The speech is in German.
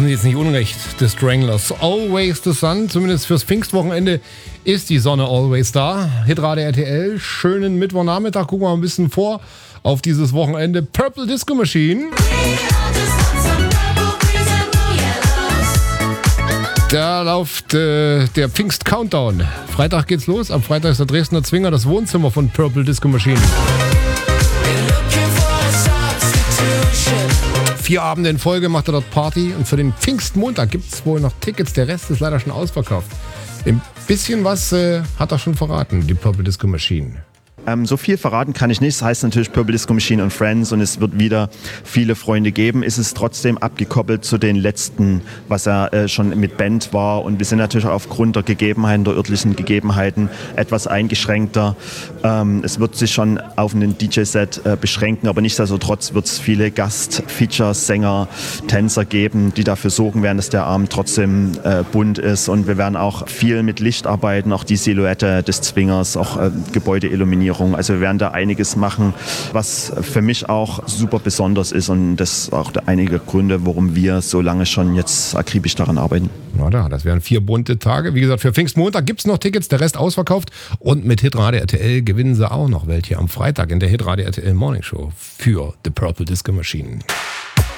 haben Sie jetzt nicht unrecht, The Stranglers. Always the Sun, zumindest fürs Pfingstwochenende ist die Sonne always da. Hitradio RTL, schönen Mittwochnachmittag, gucken wir mal ein bisschen vor auf dieses Wochenende. Purple Disco Machine. Da läuft der Pfingst-Countdown. Freitag geht's los, am Freitag ist der Dresdner Zwinger, das Wohnzimmer von Purple Disco Machine. 4 Abende in Folge macht er dort Party und für den Pfingstmontag gibt es wohl noch Tickets. Der Rest ist leider schon ausverkauft. Ein bisschen was hat er schon verraten, die Purple Disco Machine. So viel verraten kann ich nicht. Das heißt natürlich Purple Disco Machine und Friends und es wird wieder viele Freunde geben. Ist es trotzdem abgekoppelt zu den letzten, was er schon mit Band war. Und wir sind natürlich aufgrund der Gegebenheiten, der örtlichen Gegebenheiten etwas eingeschränkter. Es wird sich schon auf einen DJ-Set beschränken, aber nichtsdestotrotz wird es viele Gast-Features, Sänger, Tänzer geben, die dafür sorgen werden, dass der Abend trotzdem bunt ist. Und wir werden auch viel mit Licht arbeiten, auch die Silhouette des Zwingers, auch Gebäudeilluminierung. Also wir werden da einiges machen, was für mich auch super besonders ist und das ist auch einige Gründe, warum wir so lange schon jetzt akribisch daran arbeiten. Na da, das wären 4 bunte Tage. Wie gesagt, für Pfingstmontag gibt es noch Tickets, der Rest ausverkauft. Und mit Hitradio RTL gewinnen sie auch noch welche am Freitag in der Hitradio RTL Morning Show für The Purple Disco Machine.